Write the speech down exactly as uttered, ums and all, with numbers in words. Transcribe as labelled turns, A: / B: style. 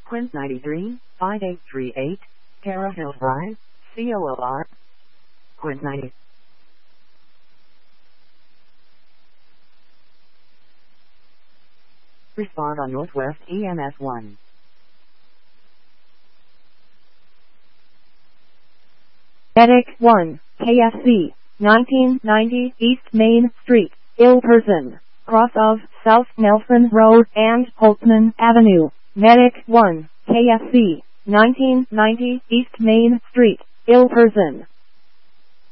A: Quint ninety-three, five eight three eight, Cara Hills Drive, C O O R. Quint ninety. Respond on Northwest E M S one.
B: Medic one, K F C, nineteen ninety East Main Street, ill person, cross of South Nelson Road and Holtzman Avenue. Medic one, K F C, nineteen ninety East Main Street, ill person.